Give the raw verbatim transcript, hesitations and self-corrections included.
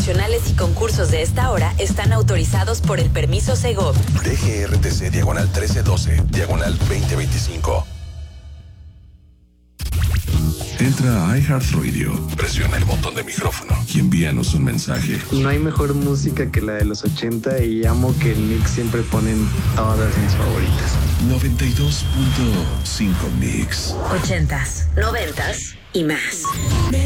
promocionales y concursos de esta hora están autorizados por el permiso Segov. D G R T C diagonal trece doce, diagonal veinte veinticinco. Entra a iHeartRadio, presiona el botón de micrófono y envíanos un mensaje. No hay mejor música que la de los ochenta y amo que el Mix siempre ponen todas mis favoritas. noventa y dos punto cinco Mix. Ochentas, noventas y más.